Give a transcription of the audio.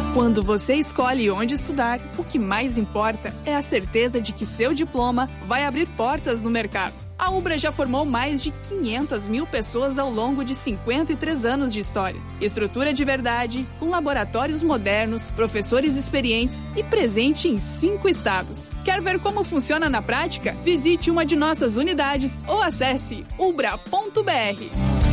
Quando você escolhe onde estudar, o que mais importa é a certeza de que seu diploma vai abrir portas no mercado. A Ubra já formou mais de 500 mil pessoas ao longo de 53 anos de história. Estrutura de verdade, com laboratórios modernos, professores experientes e presente em 5 estados. Quer ver como funciona na prática? Visite uma de nossas unidades ou acesse ubra.br.